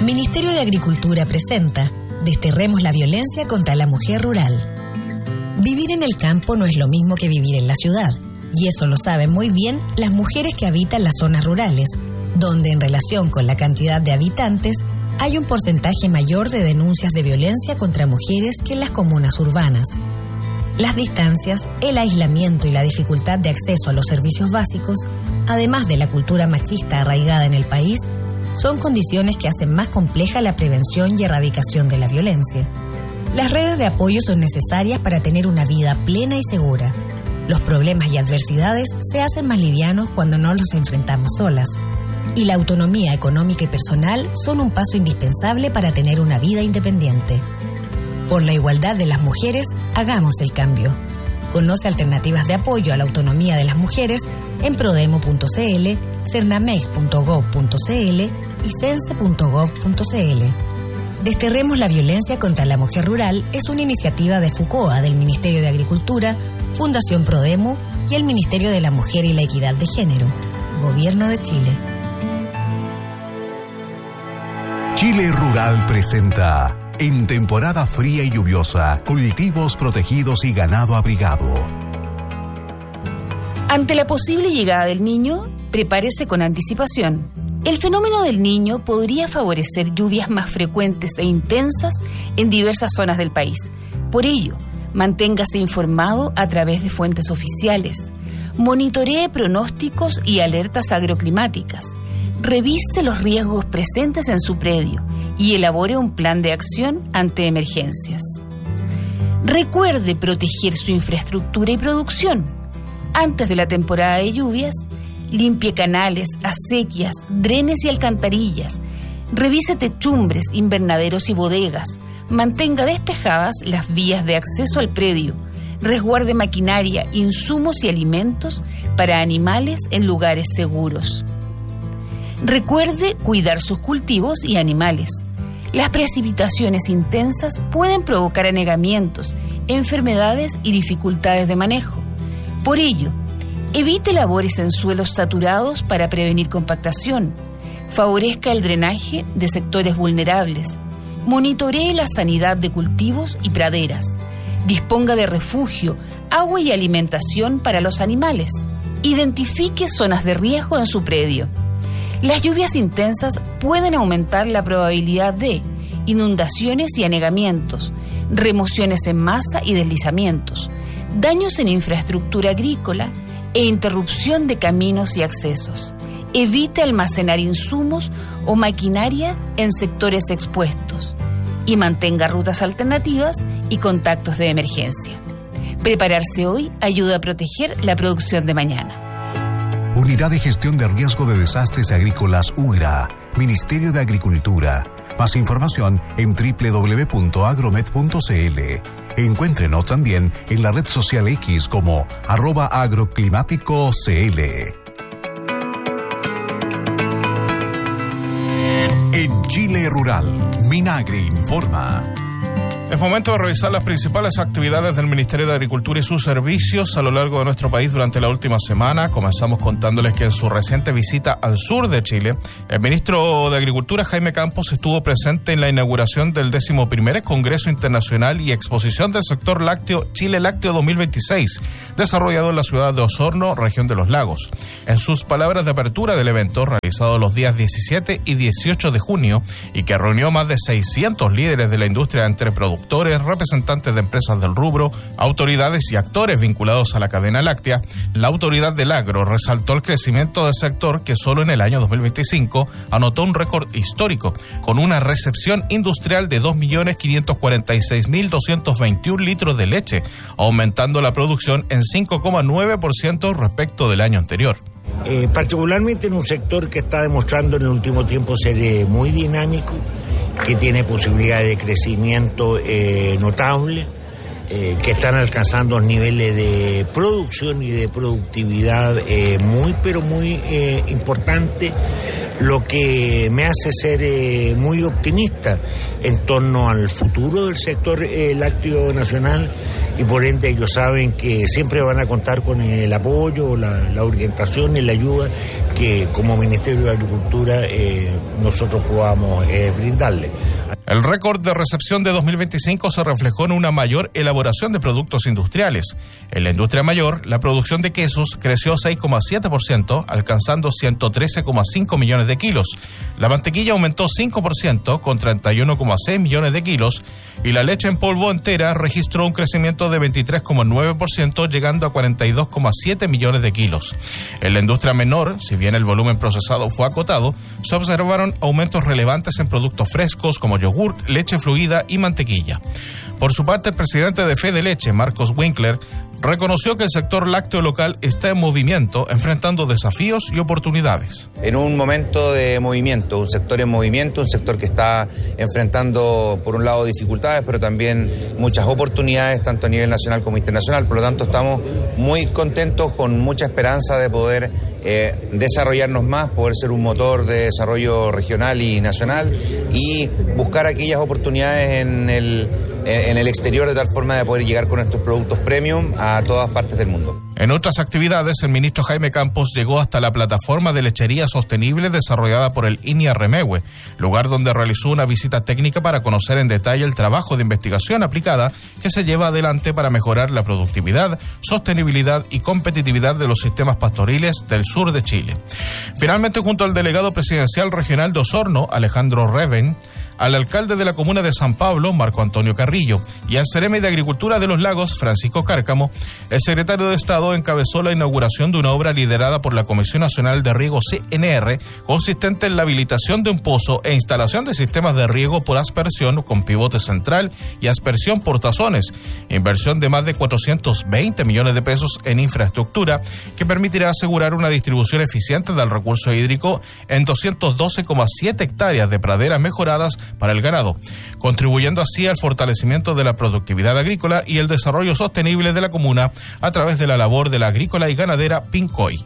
Ministerio de Agricultura presenta Desterremos la violencia contra la mujer rural. Vivir en el campo no es lo mismo que vivir en la ciudad, y eso lo saben muy bien las mujeres que habitan las zonas rurales, donde en relación con la cantidad de habitantes hay un porcentaje mayor de denuncias de violencia contra mujeres que en las comunas urbanas. Las distancias, el aislamiento y la dificultad de acceso a los servicios básicos, además de la cultura machista arraigada en el país, son condiciones que hacen más compleja la prevención y erradicación de la violencia. Las redes de apoyo son necesarias para tener una vida plena y segura. Los problemas y adversidades se hacen más livianos cuando no los enfrentamos solas. Y la autonomía económica y personal son un paso indispensable para tener una vida independiente. Por la igualdad de las mujeres, hagamos el cambio. Conoce alternativas de apoyo a la autonomía de las mujeres en prodemo.cl, cernameix.gov.cl y cense.gov.cl. Desterremos la violencia contra la mujer rural es una iniciativa de FUCOA del Ministerio de Agricultura, Fundación Prodemo y el Ministerio de la Mujer y la Equidad de Género, Gobierno de Chile. Chile Rural presenta, en temporada fría y lluviosa, cultivos protegidos y ganado abrigado. Ante la posible llegada del Niño, prepárese con anticipación. El fenómeno del Niño podría favorecer lluvias más frecuentes e intensas en diversas zonas del país. Por ello, manténgase informado a través de fuentes oficiales. Monitoree pronósticos y alertas agroclimáticas. Revise los riesgos presentes en su predio y elabore un plan de acción ante emergencias. Recuerde proteger su infraestructura y producción. Antes de la temporada de lluvias, limpie canales, acequias, drenes y alcantarillas. Revise techumbres, invernaderos y bodegas. Mantenga despejadas las vías de acceso al predio. Resguarde maquinaria, insumos y alimentos para animales en lugares seguros. Recuerde cuidar sus cultivos y animales. Las precipitaciones intensas pueden provocar anegamientos, enfermedades y dificultades de manejo. Por ello, evite labores en suelos saturados para prevenir compactación. Favorezca el drenaje de sectores vulnerables. Monitoree la sanidad de cultivos y praderas. Disponga de refugio, agua y alimentación para los animales. Identifique zonas de riesgo en su predio. Las lluvias intensas pueden aumentar la probabilidad de inundaciones y anegamientos, remociones en masa y deslizamientos, daños en infraestructura agrícola e interrupción de caminos y accesos. Evite almacenar insumos o maquinaria en sectores expuestos y mantenga rutas alternativas y contactos de emergencia. Prepararse hoy ayuda a proteger la producción de mañana. Unidad de Gestión de Riesgo de Desastres Agrícolas UGRA, Ministerio de Agricultura. Más información en www.agromet.cl. Encuéntrenos también en la red social X como @agroclimáticocl. En Chile Rural, Minagri informa. Es momento de revisar las principales actividades del Ministerio de Agricultura y sus servicios a lo largo de nuestro país durante la última semana. Comenzamos contándoles que en su reciente visita al sur de Chile, el ministro de Agricultura, Jaime Campos, estuvo presente en la inauguración del 11º Congreso Internacional y Exposición del Sector Lácteo Chile Lácteo 2026, desarrollado en la ciudad de Osorno, región de los Lagos. En sus palabras de apertura del evento, realizado los días 17 y 18 de junio, y que reunió más de 600 líderes de la industria entre productores, representantes de empresas del rubro, autoridades y actores vinculados a la cadena láctea, la autoridad del agro resaltó el crecimiento del sector que solo en el año 2025 anotó un récord histórico, con una recepción industrial de 2.546.221 litros de leche, aumentando la producción en 5,9% respecto del año anterior. Particularmente en un sector que está demostrando en el último tiempo ser muy dinámico, que tiene posibilidades de crecimiento notable, que están alcanzando niveles de producción y de productividad muy importantes, lo que me hace ser muy optimista en torno al futuro del sector lácteo nacional, y por ende ellos saben que siempre van a contar con el apoyo, la orientación y la ayuda que como Ministerio de Agricultura nosotros podamos brindarle. El récord de recepción de 2025 se reflejó en una mayor elaboración de productos industriales. En la industria mayor, la producción de quesos creció 6,7%, alcanzando 113,5 millones de kilos. La mantequilla aumentó 5%, con 31,6 millones de kilos, y la leche en polvo entera registró un crecimiento de 23,9%, llegando a 42,7 millones de kilos. En la industria menor, si bien el volumen procesado fue acotado, se observaron aumentos relevantes en productos frescos como yogurt, leche fluida y mantequilla. Por su parte, el presidente de Fede Leche, Marcos Winkler, reconoció que el sector lácteo local está en movimiento, enfrentando desafíos y oportunidades. En un momento de movimiento, un sector en movimiento, un sector que está enfrentando, por un lado, dificultades, pero también muchas oportunidades, tanto a nivel nacional como internacional. Por lo tanto, estamos muy contentos, con mucha esperanza de poder desarrollarnos más, poder ser un motor de desarrollo regional y nacional y buscar aquellas oportunidades en el exterior, de tal forma de poder llegar con nuestros productos premium a todas partes del mundo. En otras actividades, el ministro Jaime Campos llegó hasta la plataforma de lechería sostenible desarrollada por el INIA Remegue, lugar donde realizó una visita técnica para conocer en detalle el trabajo de investigación aplicada que se lleva adelante para mejorar la productividad, sostenibilidad y competitividad de los sistemas pastoriles del sur de Chile. Finalmente, junto al delegado presidencial regional de Osorno, Alejandro Reven, al alcalde de la comuna de San Pablo, Marco Antonio Carrillo, y al Ceremi de Agricultura de los Lagos, Francisco Cárcamo, el secretario de Estado encabezó la inauguración de una obra liderada por la Comisión Nacional de Riego CNR, consistente en la habilitación de un pozo e instalación de sistemas de riego por aspersión con pivote central y aspersión por tazones, inversión de más de 420 millones de pesos en infraestructura que permitirá asegurar una distribución eficiente del recurso hídrico en 212,7 hectáreas de praderas mejoradas para el ganado, contribuyendo así al fortalecimiento de la productividad agrícola y el desarrollo sostenible de la comuna a través de la labor de la agrícola y ganadera Pincoy.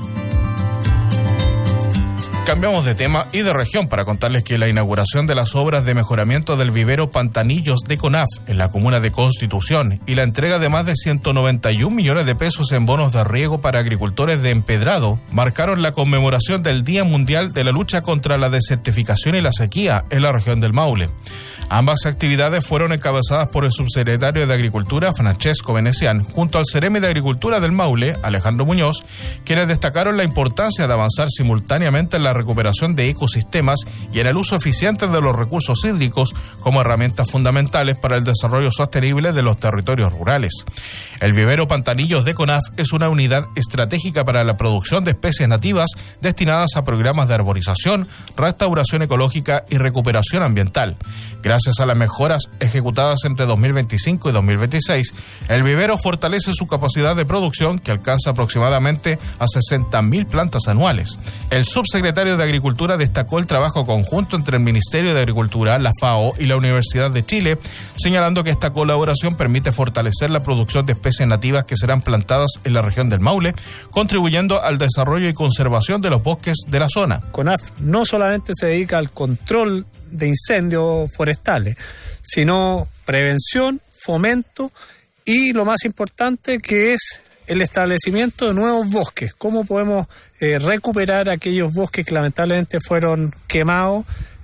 Cambiamos de tema y de región para contarles que la inauguración de las obras de mejoramiento del vivero Pantanillos de CONAF en la comuna de Constitución y la entrega de más de 191 millones de pesos en bonos de riego para agricultores de Empedrado marcaron la conmemoración del Día Mundial de la Lucha contra la Desertificación y la Sequía en la región del Maule. Ambas actividades fueron encabezadas por el subsecretario de Agricultura, Francesco Venecián, junto al Ceremi de Agricultura del Maule, Alejandro Muñoz, quienes destacaron la importancia de avanzar simultáneamente en la recuperación de ecosistemas y en el uso eficiente de los recursos hídricos como herramientas fundamentales para el desarrollo sostenible de los territorios rurales. El vivero Pantanillos de CONAF es una unidad estratégica para la producción de especies nativas destinadas a programas de arborización, restauración ecológica y recuperación ambiental. Gracias a las mejoras ejecutadas entre 2025 y 2026, el vivero fortalece su capacidad de producción, que alcanza aproximadamente a 60.000 plantas anuales. El subsecretario de Agricultura destacó el trabajo conjunto entre el Ministerio de Agricultura, la FAO y la Universidad de Chile, señalando que esta colaboración permite fortalecer la producción de especies nativas que serán plantadas en la región del Maule, contribuyendo al desarrollo y conservación de los bosques de la zona. CONAF no solamente se dedica al control de incendios forestales, sino prevención, fomento y lo más importante, que es el establecimiento de nuevos bosques. ¿Cómo podemos recuperar aquellos bosques que lamentablemente fueron quemados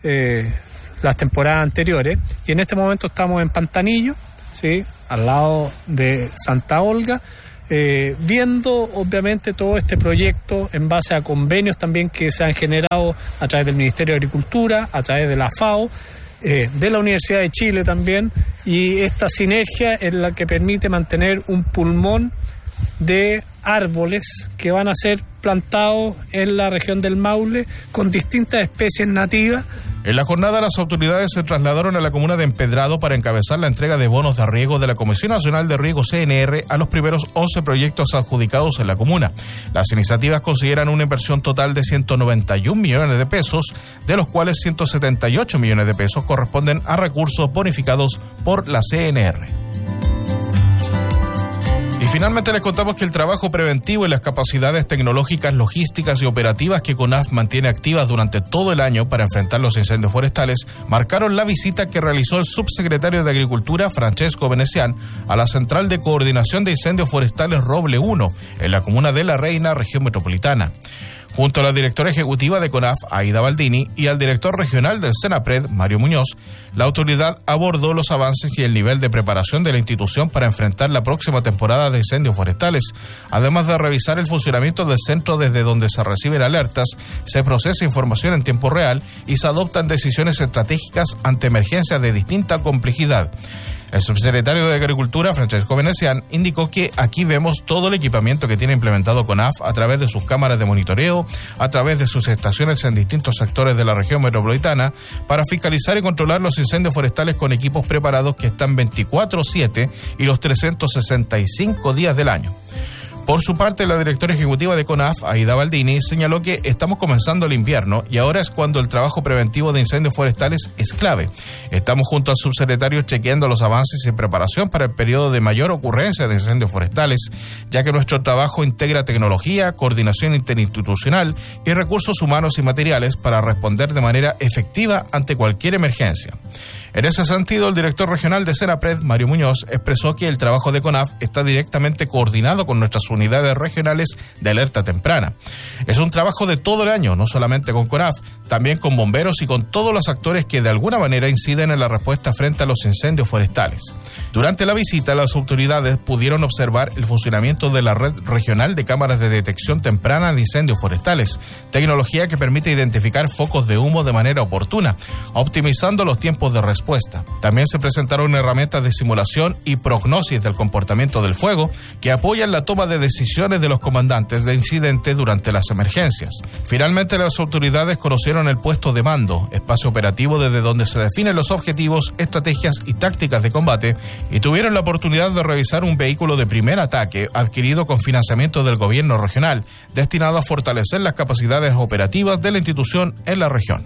las temporadas anteriores? Y en este momento estamos en Pantanillo, ¿sí?, al lado de Santa Olga, viendo obviamente todo este proyecto en base a convenios también que se han generado a través del Ministerio de Agricultura, a través de la FAO, de la Universidad de Chile también, y esta sinergia es la que permite mantener un pulmón de árboles que van a ser plantados en la región del Maule con distintas especies nativas. En la jornada, las autoridades se trasladaron a la comuna de Empedrado para encabezar la entrega de bonos de riego de la Comisión Nacional de Riego CNR a los primeros 11 proyectos adjudicados en la comuna. Las iniciativas consideran una inversión total de 191 millones de pesos, de los cuales 178 millones de pesos corresponden a recursos bonificados por la CNR. Y finalmente les contamos que el trabajo preventivo y las capacidades tecnológicas, logísticas y operativas que CONAF mantiene activas durante todo el año para enfrentar los incendios forestales marcaron la visita que realizó el subsecretario de Agricultura, Francesco Venecián, a la Central de Coordinación de Incendios Forestales Roble 1, en la comuna de La Reina, región metropolitana. Junto a la directora ejecutiva de CONAF, Aida Baldini, y al director regional del Senapred, Mario Muñoz, la autoridad abordó los avances y el nivel de preparación de la institución para enfrentar la próxima temporada de incendios forestales, además de revisar el funcionamiento del centro desde donde se reciben alertas, se procesa información en tiempo real y se adoptan decisiones estratégicas ante emergencias de distinta complejidad. El subsecretario de Agricultura, Francesco Venecian, indicó que aquí vemos todo el equipamiento que tiene implementado CONAF a través de sus cámaras de monitoreo, a través de sus estaciones en distintos sectores de la región metropolitana, para fiscalizar y controlar los incendios forestales con equipos preparados que están 24/7 y los 365 días del año. Por su parte, la directora ejecutiva de CONAF, Aida Baldini, señaló que estamos comenzando el invierno y ahora es cuando el trabajo preventivo de incendios forestales es clave. Estamos junto al subsecretario chequeando los avances y preparación para el periodo de mayor ocurrencia de incendios forestales, ya que nuestro trabajo integra tecnología, coordinación interinstitucional y recursos humanos y materiales para responder de manera efectiva ante cualquier emergencia. En ese sentido, el director regional de Senapred, Mario Muñoz, expresó que el trabajo de CONAF está directamente coordinado con nuestras unidades regionales de alerta temprana. Es un trabajo de todo el año, no solamente con CONAF, también con bomberos y con todos los actores que de alguna manera inciden en la respuesta frente a los incendios forestales. Durante la visita, las autoridades pudieron observar el funcionamiento de la red regional de cámaras de detección temprana de incendios forestales, tecnología que permite identificar focos de humo de manera oportuna, optimizando los tiempos de respuesta. También se presentaron herramientas de simulación y prognosis del comportamiento del fuego que apoyan la toma de decisiones de los comandantes de incidente durante las emergencias. Finalmente, las autoridades conocieron el puesto de mando, espacio operativo desde donde se definen los objetivos, estrategias y tácticas de combate, y tuvieron la oportunidad de revisar un vehículo de primer ataque adquirido con financiamiento del gobierno regional, destinado a fortalecer las capacidades operativas de la institución en la región.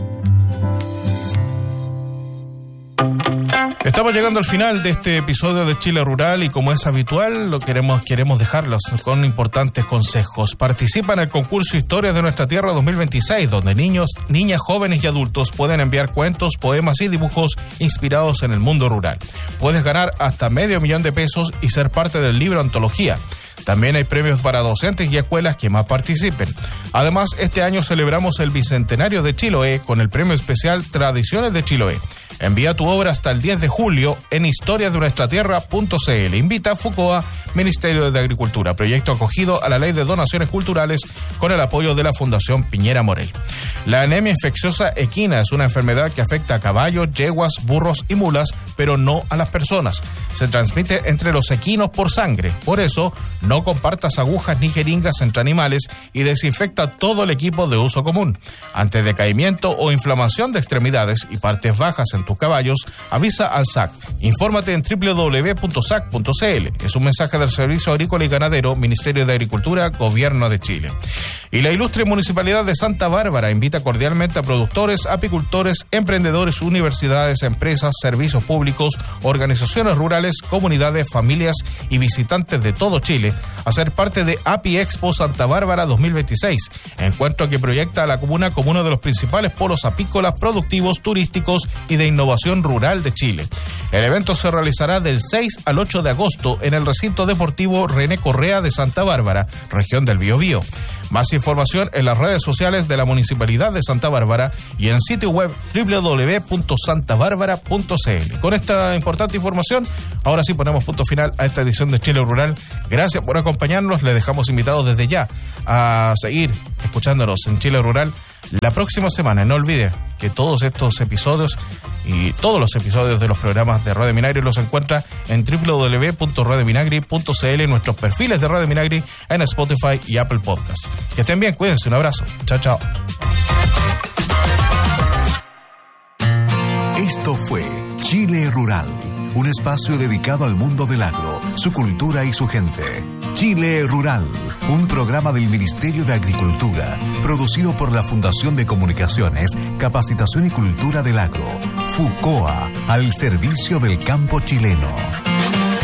Estamos llegando al final de este episodio de Chile Rural y como es habitual, queremos dejarlos con importantes consejos. Participa en el concurso Historias de Nuestra Tierra 2026, donde niños, niñas, jóvenes y adultos pueden enviar cuentos, poemas y dibujos inspirados en el mundo rural. Puedes ganar hasta $500,000 y ser parte del libro Antología. También hay premios para docentes y escuelas que más participen. Además, este año celebramos el Bicentenario de Chiloé con el premio especial Tradiciones de Chiloé. Envía tu obra hasta el 10 de julio en historiasdenuestratierra.cl. Invita a FUCOA, Ministerio de Agricultura, proyecto acogido a la Ley de Donaciones Culturales con el apoyo de la Fundación Piñera Morel. La anemia infecciosa equina es una enfermedad que afecta a caballos, yeguas, burros y mulas, pero no a las personas. Se transmite entre los equinos por sangre. Por eso, no compartas agujas ni jeringas entre animales y desinfecta todo el equipo de uso común. Ante decaimiento o inflamación de extremidades y partes bajas en tus caballos, avisa al SAC. Infórmate en www.sac.cl. Es un mensaje del Servicio Agrícola y Ganadero, Ministerio de Agricultura, Gobierno de Chile. Y la ilustre Municipalidad de Santa Bárbara invita cordialmente a productores, apicultores, emprendedores, universidades, empresas, servicios públicos, organizaciones rurales, comunidades, familias y visitantes de todo Chile a ser parte de Api Expo Santa Bárbara 2026, encuentro que proyecta a la comuna como uno de los principales polos apícolas, productivos, turísticos y de innovación rural de Chile. El evento se realizará del 6 al 8 de agosto en el recinto deportivo René Correa de Santa Bárbara, región del Biobío. Más información en las redes sociales de la Municipalidad de Santa Bárbara y en el sitio web www.santabarbara.cl. Con esta importante información, ahora sí ponemos punto final a esta edición de Chile Rural. Gracias por acompañarnos. Les dejamos invitados desde ya a seguir escuchándonos en Chile Rural la próxima semana. No olvide que todos estos episodios y todos los episodios de los programas de Radio Minagri los encuentra en www.radiominagri.cl, en nuestros perfiles de Radio Minagri en Spotify y Apple Podcasts. Que estén bien, cuídense, un abrazo. Chao, chao. Esto fue Chile Rural, un espacio dedicado al mundo del agro, su cultura y su gente. Chile Rural, un programa del Ministerio de Agricultura, producido por la Fundación de Comunicaciones, Capacitación y Cultura del Agro, FUCOA, al servicio del campo chileno.